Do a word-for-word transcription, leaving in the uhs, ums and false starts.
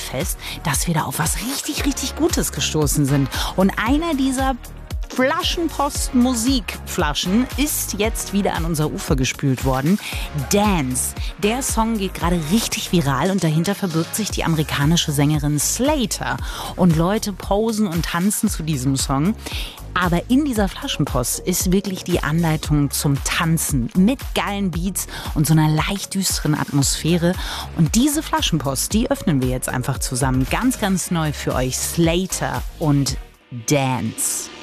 fest, dass wir da auf was richtig, richtig Gutes gestoßen sind. Und einer dieser Flaschenpost-Musikflaschen ist jetzt wieder an unser Ufer gespült worden. Dance. Der Song geht gerade richtig viral und dahinter verbirgt sich die amerikanische Sängerin Slater. Und Leute posen und tanzen zu diesem Song. Aber in dieser Flaschenpost ist wirklich die Anleitung zum Tanzen mit geilen Beats und so einer leicht düsteren Atmosphäre. Und diese Flaschenpost, die öffnen wir jetzt einfach zusammen. Ganz, ganz neu für euch. Slater und Dance.